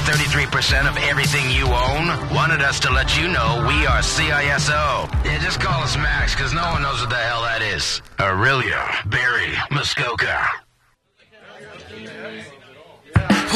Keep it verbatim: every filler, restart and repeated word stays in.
thirty-three percent of everything you own, wanted us to let you know we are C I S O. Yeah, just call us Max, because no one knows what the hell that is. Aurelia, Barry, Muskoka.